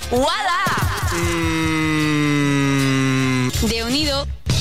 Uala! Déu-n'hi-do.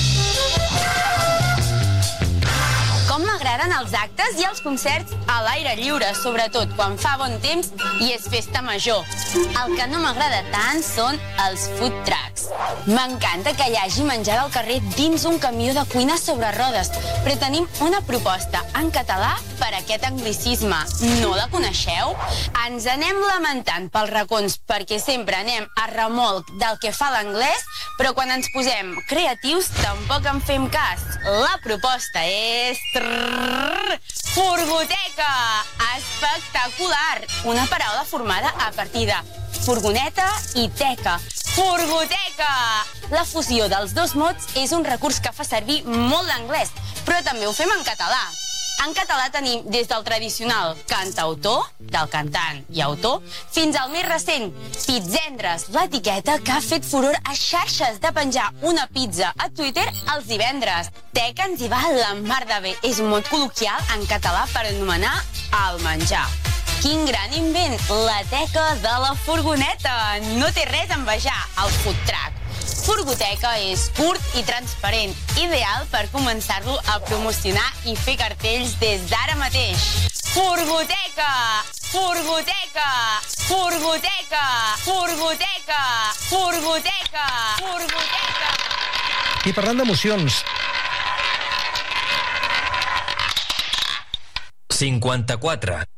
Com m'agraden els actes i els concerts a l'aire lliure, sobretot quan fa bon temps i és festa major. El que no m'agrada tant són els food trucks. M'encanta que hi hagi menjar al carrer dins un camió de cuina sobre rodes, però tenim una proposta en català per aquest anglicisme. No la coneixeu? Ens anem lamentant pels racons perquè sempre anem a remolc del que fa l'anglès, però quan ens posem creatius tampoc en fem cas. La proposta és... Furgoteca! Espectacular! Una paraula formada a partir de furgoneta i teca. Furgoteca! La fusió dels dos mots és un recurs que fa servir molt l'anglès, però també ho fem en català. En català tenim des del tradicional cantautor, del cantant i autor, fins al més recent, Pizzendres, l'etiqueta que ha fet furor a xarxes de penjar una pizza a Twitter els divendres. Teca ens hi va la mar de bé. És un mot col·loquial en català per anomenar el menjar. Quin gran invent, la teca de la furgoneta. No té res a envejar al food truck. Furgoteca és curt i transparent, ideal per començar-lo a promocionar i fer cartells des d'ara mateix. Furgoteca! Furgoteca! Furgoteca! Furgoteca! Furgoteca! Furgoteca! I parlant d'emocions... 54.